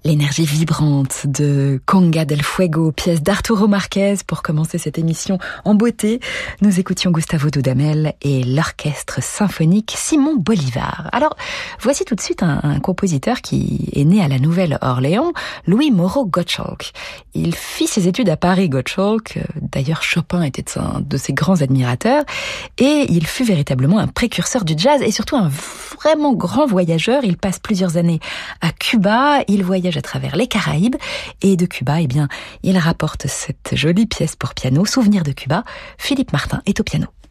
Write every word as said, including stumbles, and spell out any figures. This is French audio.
L'énergie vibrante de Conga del Fuego, pièce d'Arturo Márquez pour commencer cette émission en beauté. Nous écoutions Gustavo Dudamel et l'orchestre symphonique Simon Bolivar. Alors, voici tout de suite un, un compositeur qui est né à la Nouvelle-Orléans, Louis Moreau Gottschalk. Il fit ses études à Paris, Gottschalk. D'ailleurs, Chopin était un de ses grands admirateurs. Et il fut véritablement un précurseur du jazz et surtout un vraiment grand voyageur. Il passe plusieurs années à Cuba. Il voyage à travers les Caraïbes et de Cuba, eh bien, il rapporte cette jolie pièce pour piano, Souvenir de Cuba. Philippe Martin est au piano.